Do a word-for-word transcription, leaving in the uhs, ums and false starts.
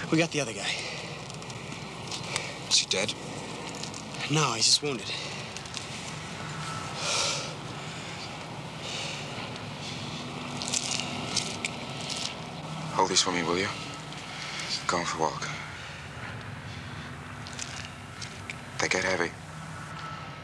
We got the other guy. Is he dead? No, he's just wounded. Hold these for me, will you? Going for a walk. They get heavy.